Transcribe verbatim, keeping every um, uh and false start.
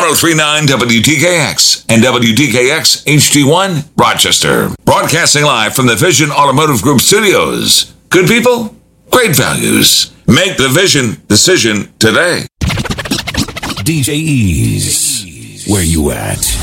oh three point nine W T K X and W T K X H D one, Rochester. Broadcasting live from the Vision Automotive Group studios. Good people, great values. Make the Vision decision today. D J Ease, where you at?